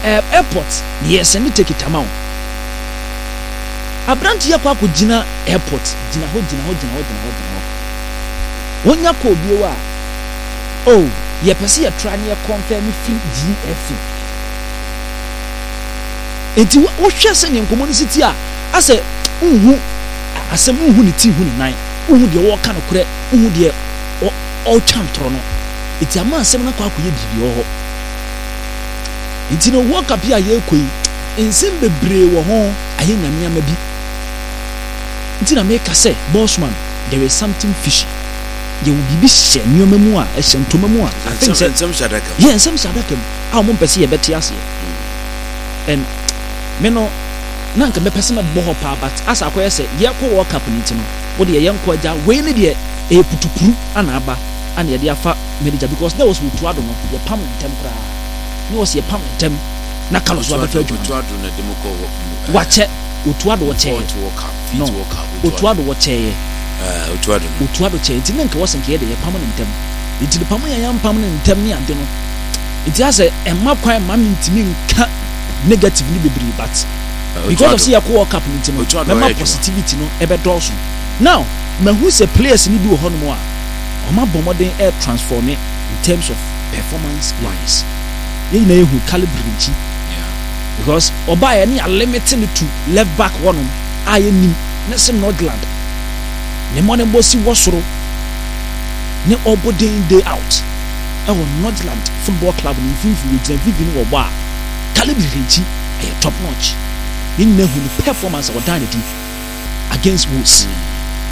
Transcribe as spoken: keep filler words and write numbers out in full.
uh, airport yes and take it amount abrant ya kwa kugina airport gina ho gina ho gina ho gina ho gina ho wonya ko bio a oh ye pese ye try ne confirm fi G F enti wo hwɛ sɛ ne nkomo ne siti a asɛ unhu asɛm unhu ne ti hu ne nan unhu de wo ka no korɛ unhu de o twam toro no enti ama asɛm na kwa akoyɛ bibi ho enti no wo kapia ye koi ensem bebree wo ho ayɛ nyame ama bi enti na make say bossman there is something fishy ye will be hyɛ nyoma mu a ɛhyɛ ntoma mu a I think say nsɛm hyadaka yeah nsɛm hyadaka mu a mo mpɛse ye bɛte ase and me no na nka mepɛse na bɔ hɔ pa but asa akɔyɛ sɛ ye kɔ World Cup ni ti no wo de ye nkɔ agya wei ne de e putupuru ana aba ana ye de afa manager because there was Otuado no ye pam ntem kra ne was ye pam ntem na Carlos wa bɛfa adwuma Otuado na dem kɔ wakyɛ Otuado wo kyɛ no Otuado wo kyɛ eh Otuado Otuado kyɛ nti na nka was nka ye de ye pam ne ntem nti de pam ya pam ne ntem ne ade no nti asɛ emma kwan ma ntimi nka negative ni bebree but because of see your World Cup ni ti no memma positivity no ebe dɔɔso now ma who say players ni bi wɔ hɔ no mo a ɔma bɔ modern air transform in terms of performance wise ye na ehu calibre nchi because oba ya ni a limiting to left back one a ye nim na se Nordland ne mo ne bo si wosoro ne obo day day out e wo Nordland football club ni fifi we jam fifi ni wo ba calibre nchi e top notch ye na hu performance of Danity against Wolves